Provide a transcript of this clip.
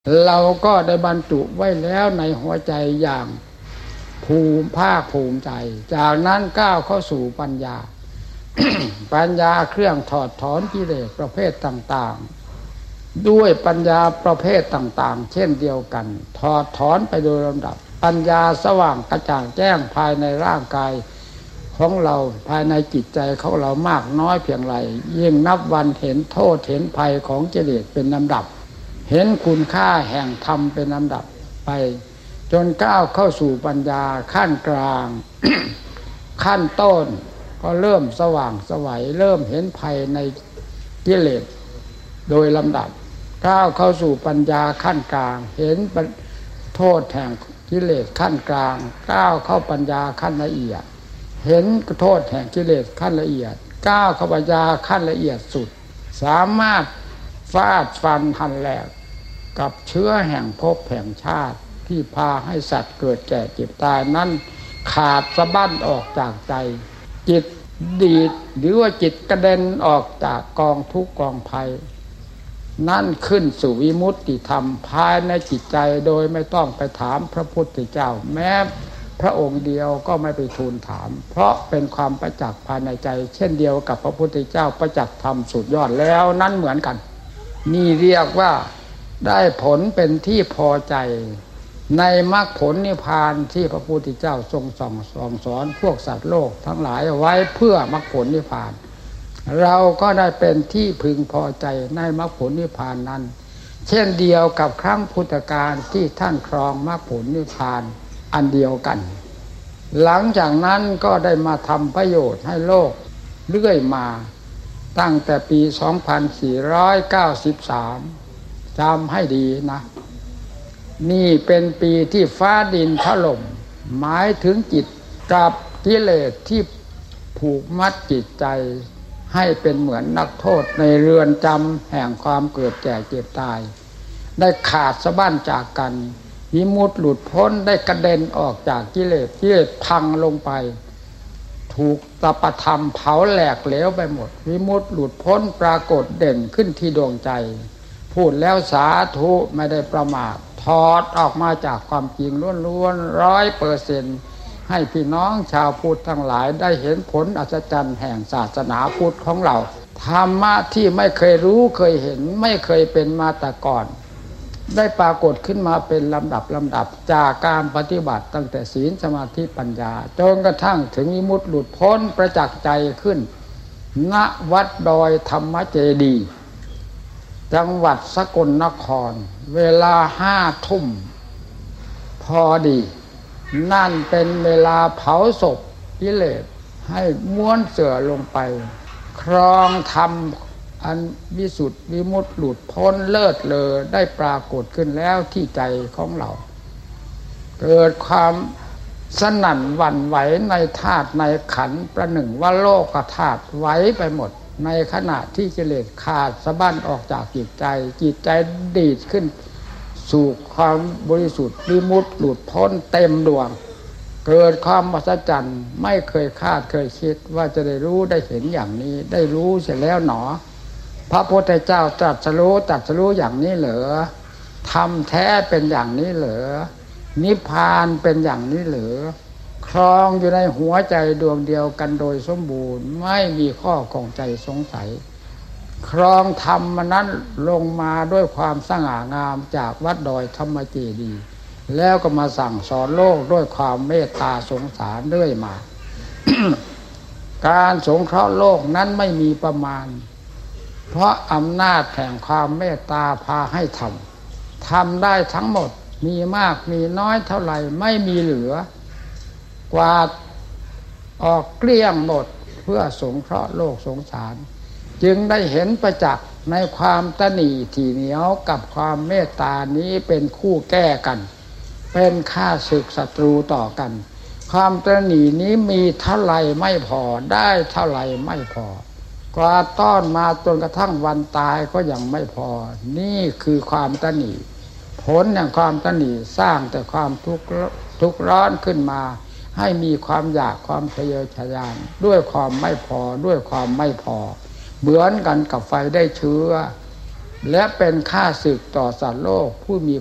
เราก็ได้บรรจุไว้แล้วในหัวใจอย่างภาคภูมิใจจากนั้นก้าวเข้าสู่ปัญญา ปัญญาเครื่องถอดถอนกิเลสประเภทต่างๆด้วยปัญญาประเภทต่างๆเช่นเดียวกันถอดถอนไปโดยลำดับปัญญาสว่างกระจ่างแจ้งภายในร่างกายของเราภายในจิตใจของเรามากน้อยเพียงไรยิ่งนับวันเห็นโทษเห็นภัยของกิเลสเป็นลำดับเห็นคุณค่าแห่งธรรมเป็นลำดับไปจนก้าวเข้าสู่ปัญญาขั้นกลาง ขั้นต้นก็เริ่มสว่างไสวเริ่มเห็นภัยในกิเลสโดยลำดับก้าวเข้าสู่ปัญญาขั้นกลางเห็นโทษแห่งกิเลสขั้นกลางก้าวเข้าปัญญาขั้นละเอียดเห็นโทษแห่งกิเลสขั้นละเอียดก้าวเข้าปัญญาขั้นละเอียดสุดสามารถฟาดฟันหันแหลกกับเชื้อแห่งภพแห่งชาติที่พาให้สัตว์เกิดแก่เจ็บตายนั้นขาดสะบั้นออกจากใจจิตดีดหรือว่าจิตกระเด็นออกจากกองทุกข์กองภัยนั่นขึ้นสู่วิมุตติธรรมภายในจิตใจโดยไม่ต้องไปถามพระพุทธเจ้าแม้พระองค์เดียวก็ไม่ไปทูลถามเพราะเป็นความประจักษ์ภายในใจเช่นเดียวกับพระพุทธเจ้าประจักษ์ธรรมสุดยอดแล้วนั้นเหมือนกันนี่เรียกว่าได้ผลเป็นที่พอใจในมรรคผลนิพพานที่พระพุทธเจ้าทรงสอนพวกสัตว์โลกทั้งหลายเอาไว้เพื่อมรรคผลนิพพานเราก็ได้เป็นที่พึงพอใจในมรรคผลนิพพานนั้นเช่นเดียวกับครั้งพุทธกาลที่ท่านครองมรรคผลนิพพานอันเดียวกันหลังจากนั้นก็ได้มาทำประโยชน์ให้โลกเรื่อยมาตั้งแต่ปี 2493 จำให้ดีนะนี่เป็นปีที่ฟ้าดินถล่มหมายถึงจิตกับกิเลสที่ผูกมัดจิตใจให้เป็นเหมือนนักโทษในเรือนจำแห่งความเกิดแก่เจ็บตายได้ขาดสะบั้นจากกันวิมุตติหลุดพ้นได้กระเด็นออกจากกิเลสพังลงไปถูกตปธรรมเผาแหลกเหลวไปหมดวิมุตติหลุดพ้นปรากฏเด่นขึ้นที่ดวงใจพูดแล้วสาธุไม่ได้ประมาทถอดออกมาจากความจริงล้วนๆ 100%ให้พี่น้องชาวพุทธทั้งหลายได้เห็นผลอัศจรรย์แห่งศาสนาพุทธของเราธรรมะที่ไม่เคยรู้เคยเห็นไม่เคยเป็นมาแต่ก่อนได้ปรากฏขึ้นมาเป็นลำดับจากการปฏิบัติตั้งแต่ศีลสมาธิปัญญาจนกระทั่งถึงวิมุตติหลุดพ้นประจักษ์ใจขึ้นณวัดดอยธรรมเจดีย์จังหวัดสกลนครเวลา 5 ทุ่มพอดีนั่นเป็นเวลาเผาศพกิเลสให้ม้วนเสื่อลงไปครองธรรมอันวิสุทธิวิมุตติหลุดพ้นเลิศเลอได้ปรากฏขึ้นแล้วที่ใจของเราเกิดความสนั่นหวั่นไหวในธาตุในขันธ์ประหนึ่งว่าโลกธาตุไหวไปหมดในขณะที่กิเลสขาดสะบั้นออกจากจิตใจดีดขึ้นสู่ความบริสุทธิ์วิมุตติหลุดพ้นเต็มดวงเกิดความมหัศจรรย์ไม่เคยคาดเคยคิดว่าจะได้รู้ได้เห็นอย่างนี้ได้รู้เสร็จแล้วหนอพระพุทธเจ้าตรัสรู้อย่างนี้เหรอธรรมแท้เป็นอย่างนี้เหรอนิพพานเป็นอย่างนี้เหรอครองอยู่ในหัวใจดวงเดียวกันโดยสมบูรณ์ไม่มีข้อข้องใจสงสัยครองธรรมนั้นลงมาด้วยความสง่างามจากวัดดอยธรรมเจดีย์แล้วก็มาสั่งสอนโลกด้วยความเมตตาสงสารเรื่อยมา การสงเคราะห์โลกนั้นไม่มีประมาณเพราะอำนาจแห่งความเมตตาพาให้ทำได้ทั้งหมดมีมากมีน้อยเท่าไหร่ไม่มีเหลือกวาดออกเกลี้ยงหมดเพื่อสงเคราะห์โลกสงสารจึงได้เห็นประจักษ์ในความตณีถี่เหนียวกับความเมตตานี้เป็นคู่แก้กันเป็นข้าศึกศัตรูต่อกันความตณีนี้มีเท่าไหร่ไม่พอได้เท่าไหร่ไม่พอกว่าต้อนมาจนกระทั่งวันตายก็ยังไม่พอนี่คือความตณีผลแห่งความตณีสร้างแต่ความทุกข์ร้อนขึ้นมาให้มีความอยากความทะเยอทะยานด้วยความไม่พอเหมือนกันกับไฟได้เชื้อและเป็นข้าศึกต่อสัตว์โลกผู้มี